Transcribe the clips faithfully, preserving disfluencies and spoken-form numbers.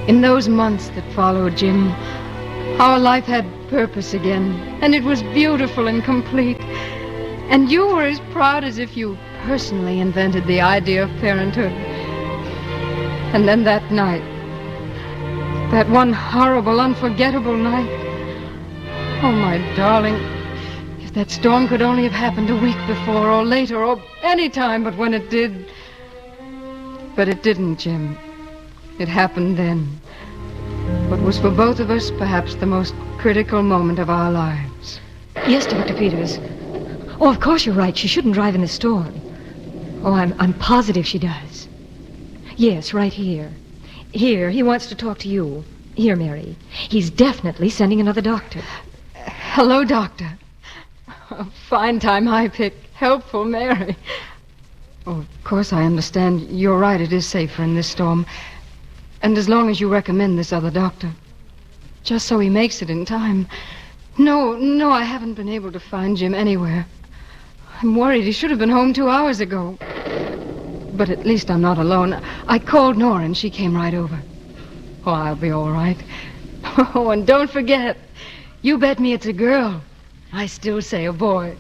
In those months that followed, Jim, our life had purpose again, and it was beautiful and complete. And you were as proud as if you personally invented the idea of parenthood. And then that night, that one horrible, unforgettable night. Oh, my darling, if that storm could only have happened a week before or later or any time but when it did. But it didn't, Jim. It happened then. What was for both of us perhaps the most critical moment of our lives. Yes, Doctor Peters. Oh, of course you're right. She shouldn't drive in the storm. Oh, I'm, I'm positive she does. Yes, right here. Here, he wants to talk to you. Here, Mary. He's definitely sending another doctor. Hello, Doctor. A fine time I pick. Helpful Mary. Oh, of course I understand. You're right, it is safer in this storm. And as long as you recommend this other doctor. Just so he makes it in time. No, no, I haven't been able to find Jim anywhere. I'm worried he should have been home two hours ago. But at least I'm not alone. I called Nora and she came right over. Oh, I'll be all right. Oh, and don't forget, you bet me it's a girl. I still say a boy.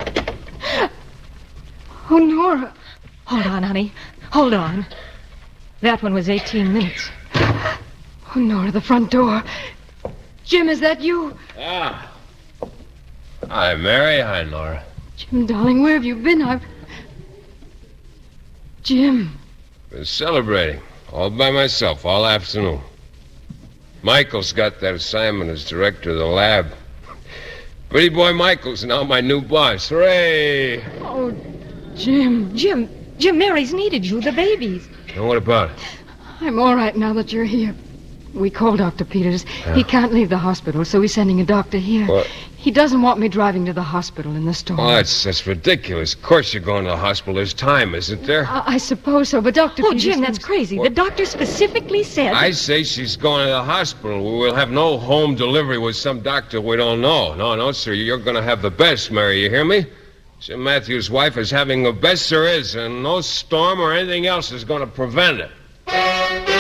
Oh, Nora. Hold on, honey. Hold on. That one was eighteen minutes. Oh, Nora, the front door. Jim, is that you? Ah. Hi, Mary. Hi, Nora. Jim, darling, where have you been? I've... Jim. Been celebrating. All by myself all afternoon. Michael's got that assignment as director of the lab. Pretty boy Michael's now my new boss. Hooray! Oh, Jim. Jim, Jim, Mary's needed you, the babies. And what about it? I'm all right now that you're here. We called Doctor Peters. Yeah. He can't leave the hospital, so he's sending a doctor here. What? He doesn't want me driving to the hospital in the storm. Oh, that's, that's ridiculous. Of course you're going to the hospital. There's time, isn't there? I, I suppose so, but Doctor Oh, Peters... Jim, that's thinks- crazy. What? The doctor specifically said... I say she's going to the hospital. We'll have no home delivery with some doctor we don't know. No, no, sir. You're going to have the best, Mary. You hear me? Jim Matthews' wife is having the best there is, and no storm or anything else is going to prevent it.